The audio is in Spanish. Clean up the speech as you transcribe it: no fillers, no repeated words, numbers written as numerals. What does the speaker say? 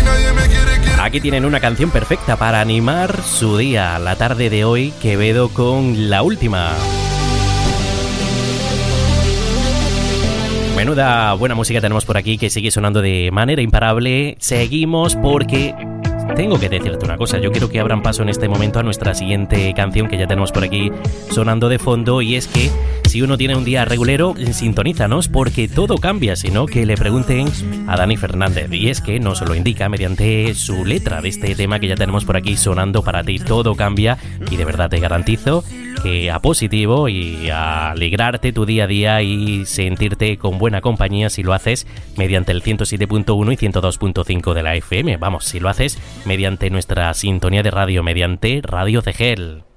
Aquí tienen una canción perfecta para animar su día, la tarde de hoy, Quevedo con La Última. Menuda buena música tenemos por aquí que sigue sonando de manera imparable. Seguimos porque tengo que decirte una cosa. Yo quiero que abran paso en este momento a nuestra siguiente canción que ya tenemos por aquí sonando de fondo, y es que si uno tiene un día regulero, sintonízanos porque todo cambia, sino que le pregunten a Dani Fernández. Y es que nos lo indica mediante su letra de este tema que ya tenemos por aquí sonando para ti. Todo cambia y de verdad te garantizo que a positivo y a alegrarte tu día a día y sentirte con buena compañía si lo haces mediante el 107.1 y 102.5 de la FM. Vamos, si lo haces mediante nuestra sintonía de radio, mediante Radio Cegel.